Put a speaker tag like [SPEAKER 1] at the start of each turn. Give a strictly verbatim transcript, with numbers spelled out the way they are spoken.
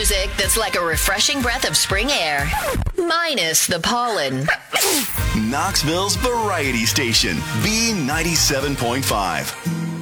[SPEAKER 1] music that's like a refreshing breath of spring air. Minus the pollen.
[SPEAKER 2] Knoxville's Variety Station, B ninety-seven point five.